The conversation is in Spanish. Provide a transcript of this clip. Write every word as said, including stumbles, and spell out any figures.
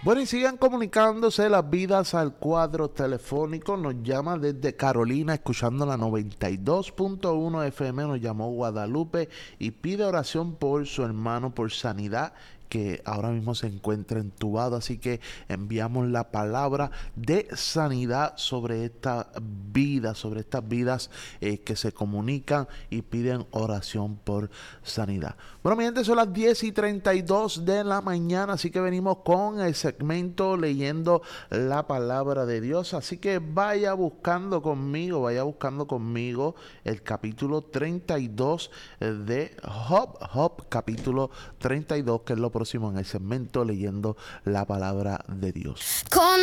Bueno, y sigan comunicándose las vidas al cuadro telefónico. Nos llama desde Carolina, escuchando la noventa y dos punto uno F M. Nos llamó Guadalupe y pide oración por su hermano, por sanidad, que ahora mismo se encuentra entubado. Así que enviamos la palabra de sanidad sobre esta vida, sobre estas vidas eh, que se comunican y piden oración por sanidad. Bueno, mi gente, son las diez y treinta y dos de la mañana, así que venimos con el segmento leyendo la palabra de Dios. Así que vaya buscando conmigo, vaya buscando conmigo el capítulo treinta y dos de Job, Job capítulo treinta y dos, que es lo próximo en el segmento leyendo la palabra de Dios. Con